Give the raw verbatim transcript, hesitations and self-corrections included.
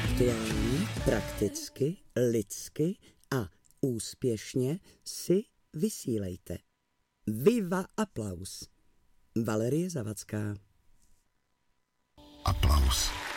Aktuálně, prakticky, lidsky a úspěšně si vysílejte. Viva aplaus. Valerie Zavacká. Aplaus.